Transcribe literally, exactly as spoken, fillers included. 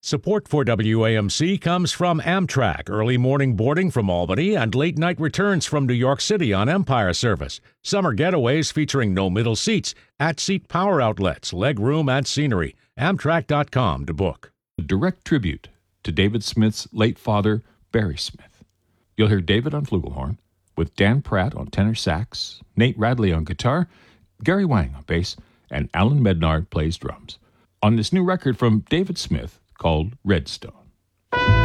Support for W A M C comes from Amtrak, early morning boarding from Albany and late night returns from New York City on Empire Service. Summer getaways featuring no middle seats, at-seat power outlets, leg room, and scenery. Amtrak dot com to book. A direct tribute to David Smith's late father, Barry Smith. You'll hear David on flugelhorn, with Dan Pratt on tenor sax, Nate Radley on guitar, Gary Wang on bass, and Alan Mednard plays drums. On this new record from David Smith, called Redstone.